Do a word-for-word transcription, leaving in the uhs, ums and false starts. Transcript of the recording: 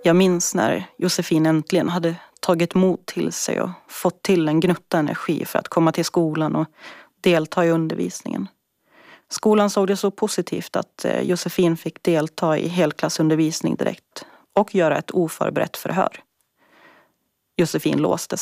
Jag minns när Josefin äntligen hade tagit mod till sig och fått till en gnutta energi för att komma till skolan och delta i undervisningen. Skolan såg det så positivt att Josefin fick delta i helklassundervisning direkt och göra ett oförberett förhör. Josefin låste